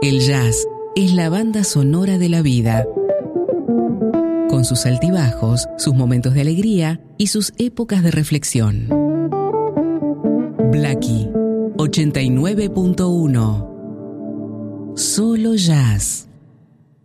El jazz es la banda sonora de la vida, con sus altibajos, sus momentos de alegría y sus épocas de reflexión. Blackie 89.1. Solo jazz.